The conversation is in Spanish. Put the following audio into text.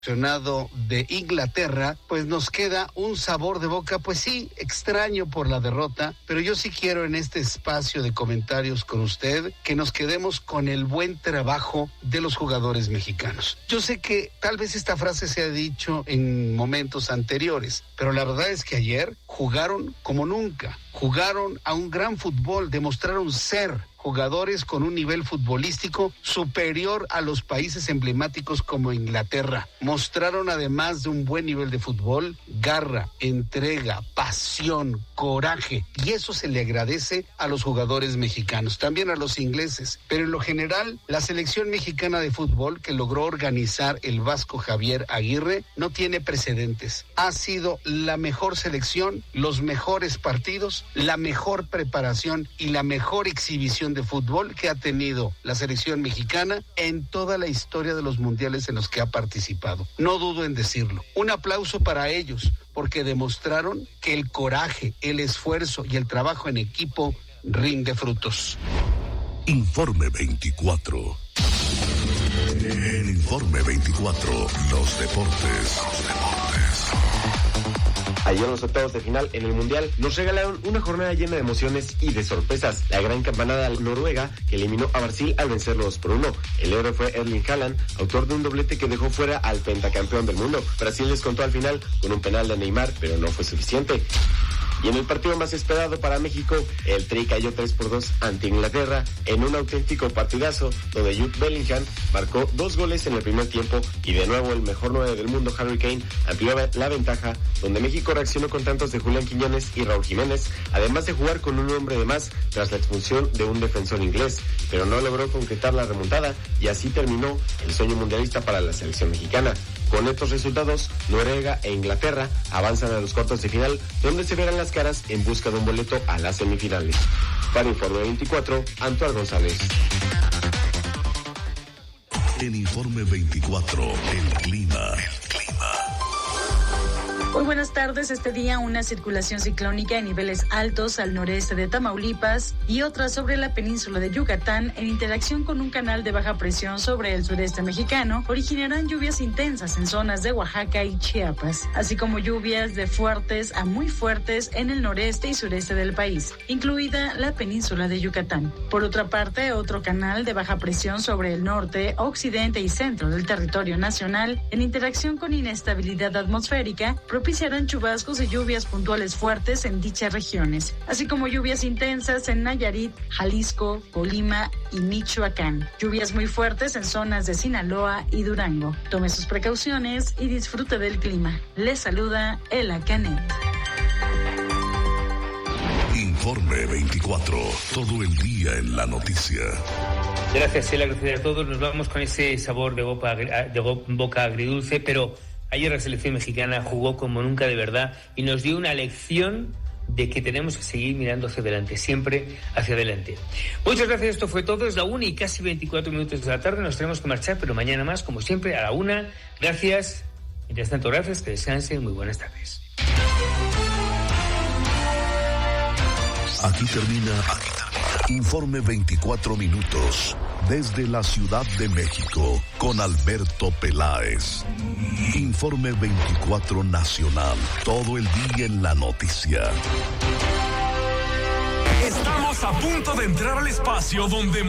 de Inglaterra, pues nos queda un sabor de boca, pues sí, extraño por la derrota, pero yo sí quiero en este espacio de comentarios con usted que nos quedemos con el buen trabajo de los jugadores mexicanos. Yo sé que tal vez esta frase se ha dicho en momentos anteriores, pero la verdad es que ayer jugaron como nunca, jugaron a un gran fútbol, demostraron ser jugadores con un nivel futbolístico superior a los países emblemáticos como Inglaterra. Mostraron, además de un buen nivel de fútbol, garra, entrega, pasión, coraje, y eso se le agradece a los jugadores mexicanos, también a los ingleses, pero en lo general, la selección mexicana de fútbol que logró organizar el Vasco Javier Aguirre no tiene precedentes. Ha sido la mejor selección, los mejores partidos, la mejor preparación y la mejor exhibición de fútbol que ha tenido la selección mexicana en toda la historia de los mundiales en los que ha participado. No dudo en decirlo. Un aplauso para ellos, porque demostraron que el coraje, el esfuerzo y el trabajo en equipo rinde frutos. Informe 24. El Informe 24, los deportes. Ayer en los octavos de final en el Mundial nos regalaron una jornada llena de emociones y de sorpresas. La gran campanada noruega que eliminó a Brasil al vencerlo 2-1. El héroe fue Erling Haaland, autor de un doblete que dejó fuera al pentacampeón del mundo. Brasil descontó al final con un penal de Neymar, pero no fue suficiente. Y en el partido más esperado para México, el Tri cayó 3-2 ante Inglaterra en un auténtico partidazo donde Jude Bellingham marcó 2 goles en el primer tiempo y de nuevo el mejor 9 del mundo, Harry Kane, amplió la ventaja, donde México reaccionó con tantos de Julián Quiñones y Raúl Jiménez, además de jugar con un hombre de más tras la expulsión de un defensor inglés, pero no logró concretar la remontada y así terminó el sueño mundialista para la selección mexicana. Con estos resultados, Noruega e Inglaterra avanzan a los cuartos de final, donde se verán las caras en busca de un boleto a las semifinales. Para Informe 24, Antoine González. En Informe 24, el clima. Muy buenas tardes. Este día una circulación ciclónica en niveles altos al noreste de Tamaulipas y otra sobre la península de Yucatán en interacción con un canal de baja presión sobre el sureste mexicano originarán lluvias intensas en zonas de Oaxaca y Chiapas, así como lluvias de fuertes a muy fuertes en el noreste y sureste del país, incluida la península de Yucatán. Por otra parte, otro canal de baja presión sobre el norte, occidente y centro del territorio nacional en interacción con inestabilidad atmosférica propiciarán chubascos y lluvias puntuales fuertes en dichas regiones, así como lluvias intensas en Nayarit, Jalisco, Colima y Michoacán. Lluvias muy fuertes en zonas de Sinaloa y Durango. Tome sus precauciones y disfrute del clima. Les saluda Ela Canet. Informe 24, todo el día en la noticia. Gracias, Ela, gracias a todos. Nos vamos con ese sabor de boca agridulce, pero ayer la selección mexicana jugó como nunca de verdad y nos dio una lección de que tenemos que seguir mirando hacia adelante, siempre hacia adelante. Muchas gracias, esto fue todo, es la 1 y casi 24 minutos de la tarde, nos tenemos que marchar, pero mañana más, como siempre, a la 1. Gracias, mientras tanto, gracias, que descansen, muy buenas tardes. Aquí termina Informe 24 minutos desde la Ciudad de México con Alberto Peláez. Informe 24 Nacional, todo el día en la noticia. Estamos a punto de entrar al espacio donde